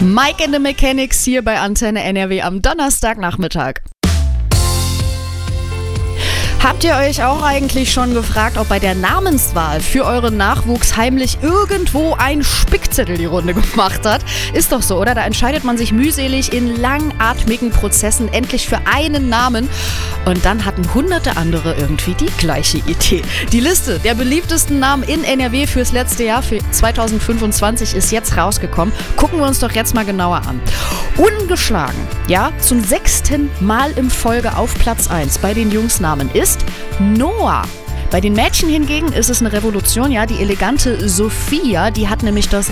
Mike and the Mechanics hier bei Antenne NRW am Donnerstagnachmittag. Habt ihr euch auch eigentlich schon gefragt, ob bei der Namenswahl für euren Nachwuchs heimlich irgendwo ein Spickzettel die Runde gemacht hat? Ist doch so, oder? Da entscheidet man sich mühselig in langatmigen Prozessen endlich für einen Namen und dann hatten hunderte andere irgendwie die gleiche Idee. Die Liste der beliebtesten Namen in NRW fürs letzte Jahr, für 2025, ist jetzt rausgekommen. Gucken wir uns doch jetzt mal genauer an. Ungeschlagen, ja, zum 6. Mal in Folge auf Platz 1 bei den Jungsnamen ist Noah. Bei den Mädchen hingegen ist es eine Revolution, ja. Die elegante Sophia, die hat nämlich das